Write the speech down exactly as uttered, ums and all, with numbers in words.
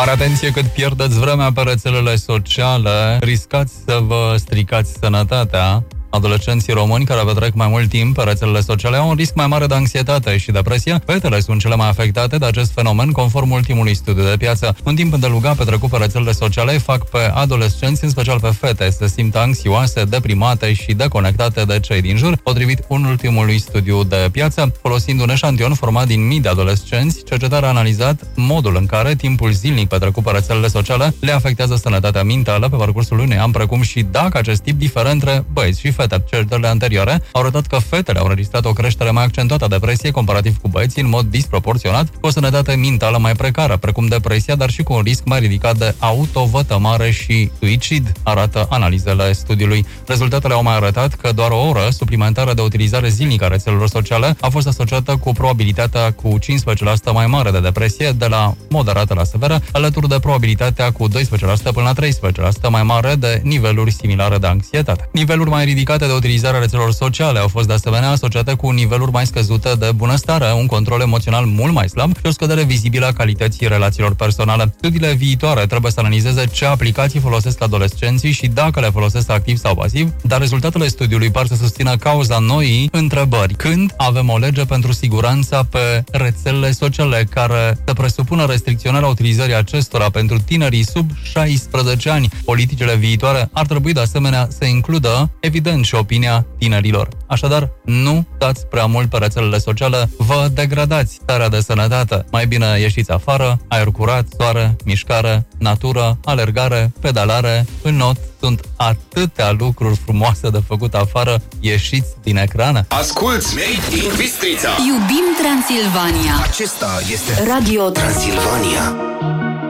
Mare atenție cât pierdeți vremea pe rețelele sociale, riscați să vă stricați sănătatea. Adolescenții români care petrec mai mult timp pe rețelele sociale au un risc mai mare de anxietate și depresie. Fetele sunt cele mai afectate de acest fenomen, conform ultimului studiu de piață. Un timp îndelungat petrecut pe rețelele sociale fac pe adolescenți, în special pe fete, să simtă anxioase, deprimate și deconectate de cei din jur, potrivit un ultimului studiu de piață. Folosind un eșantion format din mii de adolescenți, cercetarea a analizat modul în care timpul zilnic petrecut pe rețelele sociale le afectează sănătatea mentală pe parcursul unui an, precum și dacă acest tip diferă între băieți și fete. Cercetările anterioare au arătat că fetele au înregistrat o creștere mai accentuată a depresiei comparativ cu băieții, în mod disproporționat, cu o sănătate mentală mai precară, precum depresia, dar și cu un risc mai ridicat de autovătămare și suicid, arată analizele studiului. Rezultatele au mai arătat că doar o oră suplimentară de utilizare zilnică a rețelelor sociale a fost asociată cu probabilitatea cu cincisprezece la sută mai mare de depresie, de la moderată la severă, alături de probabilitatea cu doisprezece la sută până la treisprezece la sută mai mare de niveluri similare de anxietate. Niveluri mai ridicate de utilizarea rețelelor sociale au fost de asemenea asociate cu niveluri mai scăzute de bunăstare, un control emoțional mult mai slab și o scădere vizibilă a calității relațiilor personale. Studiile viitoare trebuie să analizeze ce aplicații folosesc adolescenții și dacă le folosesc activ sau pasiv, dar rezultatele studiului par să susțină cauza noii întrebări. Când avem o lege pentru siguranța pe rețelele sociale care să presupună restricționarea utilizării acestora pentru tinerii sub șaisprezece ani? Politicile viitoare ar trebui de asemenea să includă, evident, și opinia tinerilor. Așadar, nu dați prea mult pe rețelele sociale, vă degradați starea de sănătate. Mai bine ieșiți afară, aer curat, soare, mișcare, natură, alergare, pedalare. În not sunt atâtea lucruri frumoase de făcut afară, ieșiți din ecrane. Asculți Made in Bistrița. Iubim Transilvania. Acesta este Radio Transilvania.